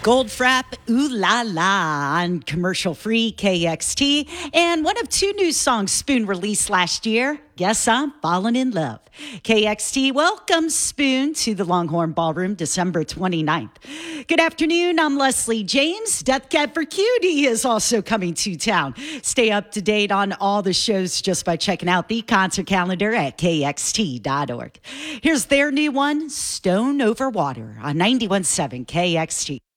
Goldfrapp, Ooh La La on commercial-free KXT, and one of two new songs Spoon released last year, Guess I'm Falling in Love. KXT welcomes Spoon to the Longhorn Ballroom December 29th. Good afternoon, I'm Leslie James. Death Cab for Cutie is also coming to town. Stay up to date on all the shows just by checking out the concert calendar at kxt.org. Here's their new one, Stone Over Water on 91.7 KXT.